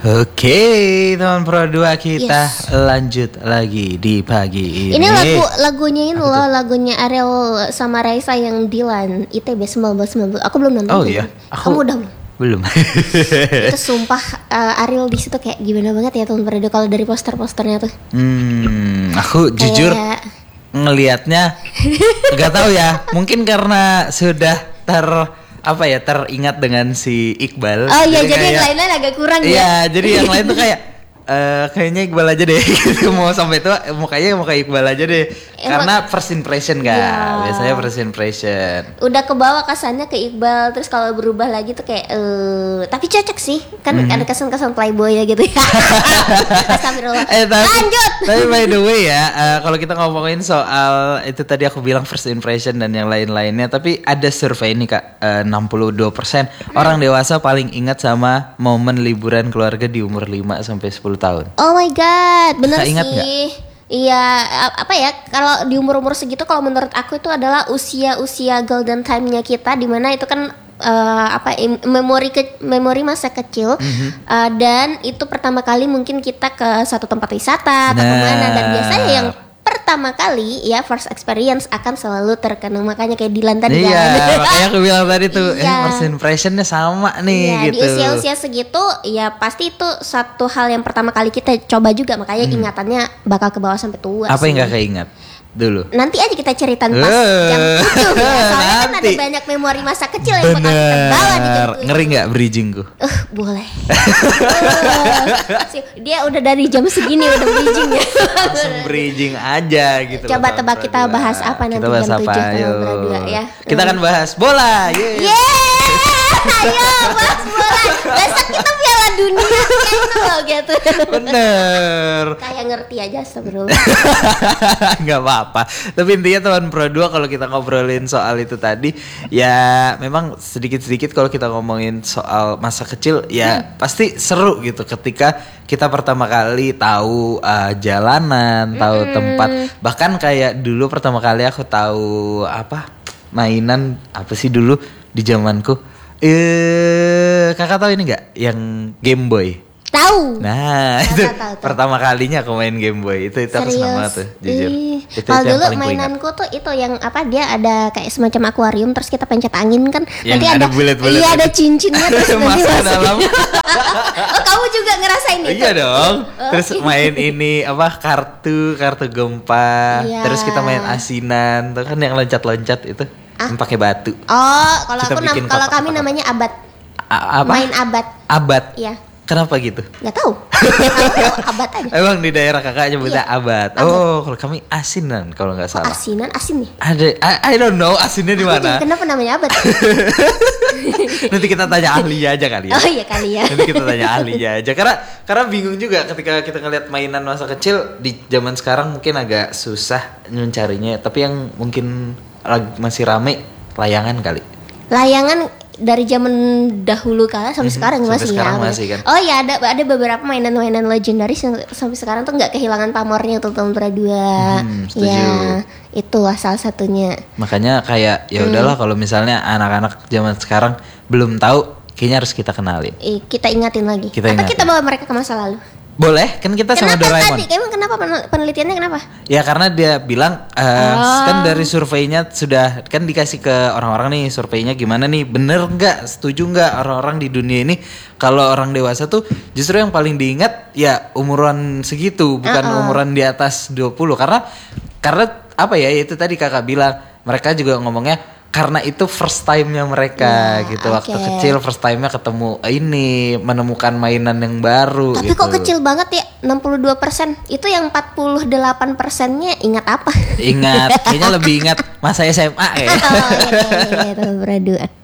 Oke, teman Pro 2 kita lanjut lagi di pagi ini. Ini lagunya ini loh, lagunya Ariel sama Raisa yang Dilan ITB 1990. Aku belum nonton. Oh iya, kamu udah belum? Itu sumpah Ariel di situ kayak gimana banget ya teman Pro 2 kalau dari poster-posternya tuh. Aku jujur ngelihatnya nggak tahu ya, mungkin karena sudah teringat dengan si Iqbal. Oh iya, jadi yang lain-lain agak kurang ya. Iya, jadi yang lain tuh kayaknya Iqbal aja deh gitu. Mau sampai tua mukanya muka Iqbal aja deh. Karena first impression kan. Ya. Biasanya first impression. Udah kebawa kesannya ke Iqbal, terus kalau berubah lagi tuh kayak tapi cocok sih. Kan ada kesan-kesan playboy ya gitu ya. Astagfirullah. Lanjut. Tapi by the way ya, kalau kita ngomongin soal itu tadi aku bilang first impression dan yang lain-lainnya, tapi ada survei ini Kak, 62% orang dewasa paling ingat sama momen liburan keluarga di umur 5 sampai 10 tahun. Oh my god, bener sih. Ingat gak? Iya, kalau di umur-umur segitu kalau menurut aku itu adalah usia golden time-nya kita, dimana itu kan memori masa kecil. Dan itu pertama kali mungkin kita ke satu tempat wisata atau kemana, dan biasanya yang pertama kali ya first experience akan selalu terkenang, makanya kayak Dilan tadi kan. Iya, makanya aku bilang tadi tuh first impressionnya sama nih gitu. Di usia-usia segitu ya pasti itu satu hal yang pertama kali kita coba juga, makanya ingatannya bakal ke bawah sampai tua. Apa yang gak keingat dulu? Nanti aja kita ceritain pas jam itu ya. Soalnya kan ada banyak memori masa kecil yang bakal kita bawa di jam itu. Ngeri gak bridgingku? Boleh. Dia udah dari jam segini udah bridging ya. Langsung bridging aja gitu. Coba tebak kita bahas apa nanti kita bahas jam 7 ya. Kita akan bahas bola. Ayo bahas bola. Besok kita Piala Dunia gitu. Bener. Kayak ngerti aja sebelum. Gak apa-apa. Tapi intinya teman Pro 2 kalau kita ngobrolin soal itu tadi, ya memang sedikit-sedikit kalau kita ngomongin soal masa kecil ya pasti seru gitu ketika kita pertama kali tahu jalanan, tahu tempat. Bahkan kayak dulu pertama kali aku tahu mainan apa sih dulu di zamanku. Kakak tahu ini nggak yang Game Boy? Tahu. Nah, tahu. Pertama kalinya aku main Game Boy. Itu aku senang banget tuh, jujur. Kalau dulu mainanku tuh itu yang dia ada kayak semacam akuarium, terus kita pencet angin kan. Yang nanti ada bulet-bulet. Iya, ada cincinnya terus masuk ke dalam. Oh, kamu juga ngerasain itu? Iya dong. Terus main ini kartu gempa. Iya. Terus kita main asinan, tuh kan yang loncat-loncat itu. Yang pakai batu. Oh, kalau kami namanya abad. Main abad. Abad. Iya. Kenapa gitu? Gak tahu. Abad aja. Emang di daerah kakak nyebutnya abad. Oh, kalau kami asinan kalau nggak salah. Asinan, asin nih. Ada, I don't know asinnya di mana. Kenapa namanya abad? Nanti kita tanya ahlinya aja kali ya. Oh iya kali ya. Nanti kita tanya ahlinya aja. Karena bingung juga ketika kita ngeliat mainan masa kecil di zaman sekarang mungkin agak susah mencarinya. Tapi yang mungkin masih rame layangan kali. Layangan dari zaman dahulu kala sampai sekarang masih sekarang masih kan. Oh ya, ada beberapa mainan-mainan legendaris yang sampai sekarang tuh nggak kehilangan pamornya untuk tahun berdua. Ya, itulah salah satunya. Makanya kayak ya udahlah kalau misalnya anak-anak zaman sekarang belum tahu, kayaknya harus kita kenalin. Kita ingatin lagi. Kita bawa mereka ke masa lalu. Boleh, kan kita sama Doraemon. Emang kenapa penelitiannya kenapa? Ya karena dia bilang kan dari surveinya sudah kan dikasih ke orang-orang nih, surveinya gimana nih, bener nggak, setuju nggak orang-orang di dunia ini kalau orang dewasa tuh justru yang paling diingat ya umuran segitu, bukan umuran di atas 20. Karena itu tadi kakak bilang, mereka juga ngomongnya karena itu first time-nya mereka gitu. Waktu kecil first time-nya ketemu ini, menemukan mainan yang baru. Tapi gitu. Kok kecil banget ya, 62%. Itu yang 48%-nya ingat apa? Ingat, kayaknya lebih ingat masa SMA ya. Oh iya, berdua.